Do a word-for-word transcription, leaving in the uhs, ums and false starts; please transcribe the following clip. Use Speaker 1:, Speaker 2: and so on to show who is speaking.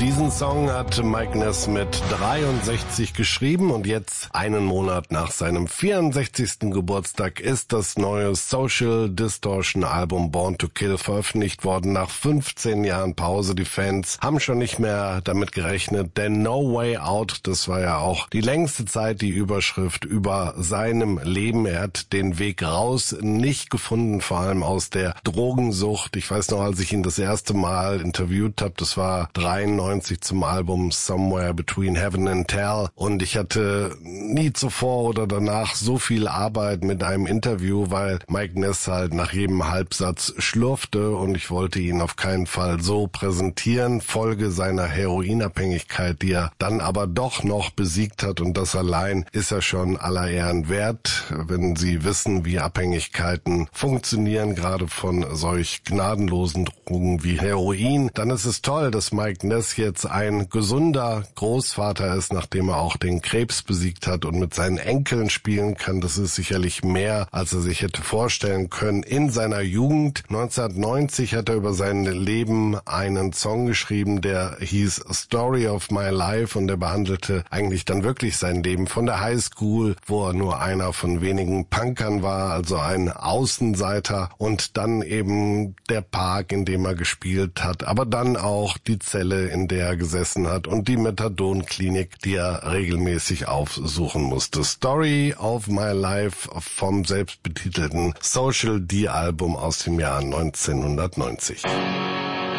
Speaker 1: Diesen Song hat Mike Ness mit dreiundsechzig geschrieben und jetzt, einen Monat nach seinem vierundsechzigsten Geburtstag, ist das neue Social Distortion Album Born to Kill veröffentlicht worden. Nach fünfzehn Jahren Pause. Die Fans haben schon nicht mehr damit gerechnet, denn No Way Out, das war ja auch die längste Zeit die Überschrift über seinem Leben. Er hat den Weg raus nicht gefunden, vor allem aus der Drogensucht. Ich weiß noch, als ich ihn das erste Mal interviewt habe, das war dreiundneunzig zum Album Somewhere Between Heaven and Hell, und ich hatte nie zuvor oder danach so viel Arbeit mit einem Interview, weil Mike Ness halt nach jedem Halbsatz schlurfte und ich wollte ihn auf keinen Fall so präsentieren, Folge seiner Heroinabhängigkeit, die er dann aber doch noch besiegt hat, und das allein ist ja schon aller Ehren wert, wenn Sie wissen, wie Abhängigkeiten funktionieren, gerade von solch gnadenlosen Drogen wie Heroin. Dann ist es toll, dass Mike Ness jetzt ein gesunder Großvater ist, nachdem er auch den Krebs besiegt hat und mit seinen Enkeln spielen kann. Das ist sicherlich mehr, als er sich hätte vorstellen können in seiner Jugend. neunzehnhundertneunzig hat er über sein Leben einen Song geschrieben, der hieß Story of My Life, und der behandelte eigentlich dann wirklich sein Leben von der Highschool, wo er nur einer von wenigen Punkern war, also ein Außenseiter, und dann eben der Park, in dem er gespielt hat, aber dann auch die Zelle, in der er gesessen hat, und die Methadonklinik, die er regelmäßig aufsuchen musste. Story of My Life vom selbstbetitelten Social D-Album aus dem Jahr neunzehnhundertneunzig.